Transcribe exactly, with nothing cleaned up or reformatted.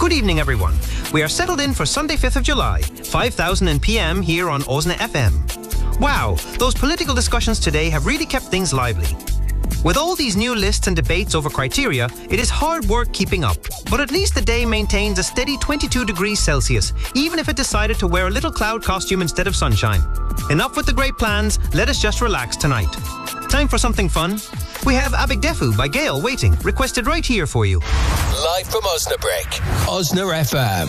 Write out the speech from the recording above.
Good evening, everyone. We are settled in for Sunday, fifth of July, five thousand P M here on Osna F M. Wow, those political discussions today have really kept things lively. With all these new lists and debates over criteria, it is hard work keeping up. But at least the day maintains a steady twenty-two degrees Celsius, even if it decided to wear a little cloud costume instead of sunshine. Enough with the great plans, let us just relax tonight. Time for something fun. We have Abigdefu by Gail waiting, requested right here for you. Live from Osnabrick, Osna F M.